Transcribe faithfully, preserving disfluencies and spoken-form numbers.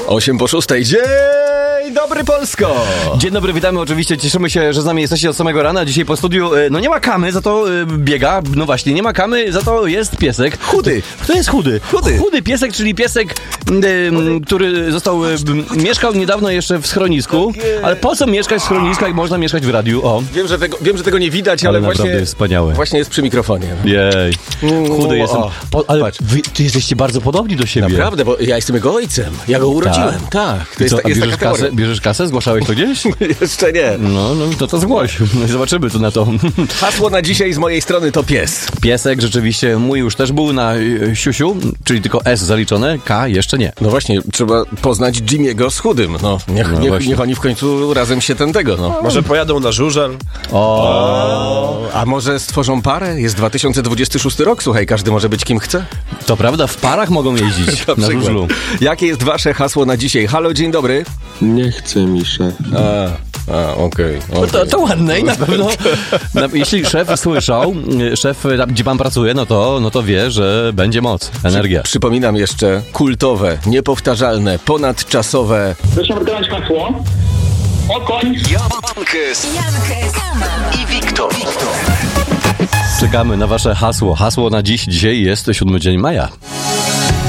osiem po szóstej. Dzień dobry, Polsko! Dzień dobry, witamy oczywiście, cieszymy się, że z nami jesteście od samego rana. Dzisiaj po studiu, no nie ma Kamy, za to biega, no właśnie, nie ma Kamy, za to jest piesek. Chudy. Kto jest chudy? Chudy. Chudy piesek, czyli piesek, y, który został, y, mieszkał niedawno jeszcze w schronisku, ale po co mieszkać w schronisku, jak można mieszkać w radiu? O. Wiem, że tego, wiem, że tego nie widać, ale, Ale właśnie naprawdę jest wspaniałe. Właśnie jest przy mikrofonie. Jej, chudy jestem. O, Po, ale patrz. wy, ty jesteście bardzo podobni do siebie. Naprawdę, bo ja jestem jego ojcem. Ja go urodziłem. Tak. To jest, Co, ta, a jest bierzesz, taka kasę, bierzesz kasę? Zgłaszałeś to gdzieś? Jeszcze nie. No, no to to zgłoś. No i zobaczymy tu na to. Hasło na dzisiaj z mojej strony to pies. Piesek rzeczywiście mój już też był na y, siusiu, czyli tylko S zaliczone, K jeszcze nie. No właśnie, trzeba poznać Jimmy'ego z chudym. No, niech, No niech, właśnie. niech oni w końcu razem się ten tego, no. Może pojadą na żużel? O, A może stworzą parę? Jest dwa tysiące dwudziesty szósty rok, słuchaj, każdy może być kim chce. to prawda, w parach mogą jeździć na przykład. żużlu. Jakie jest wasze hasło na dzisiaj? Halo, dzień dobry. Nie chce mi szef. A, a okej. No okej. to, to ładne i na pewno, na, jeśli szef słyszał, y, szef, tam, gdzie pan pracuje, no to, no to wie, że będzie moc, energia. Przypominam jeszcze kultowe, niepowtarzalne, ponadczasowe. Proszę wybrać hasło. Okoń. Jankes i Wiktor. Czekamy na wasze hasło. Hasło na dziś, dzisiaj jest siódmy dzień maja.